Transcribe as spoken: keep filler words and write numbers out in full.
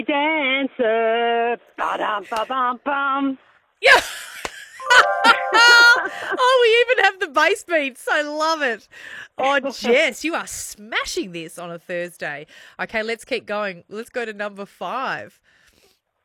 Dancer. Ba-dum, ba-bum, bum. Yeah. Oh, we even have the bass beats. I love it. Oh, Jess, you are smashing this on a Thursday. Okay, let's keep going. Let's go to number five.